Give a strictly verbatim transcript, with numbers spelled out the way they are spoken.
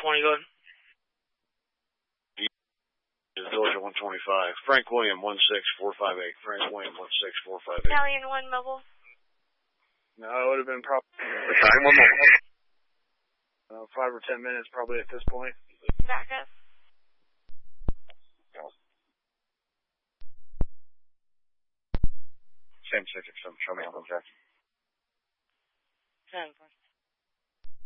twenty, go ahead. Georgia one twenty-five. Frank William one six four five eight. Frank William one six four five eight. Italian one mobile. No, it would have been probably time one more. Uh, five or ten minutes probably at this point. Back up. Same six, show me how much. ten.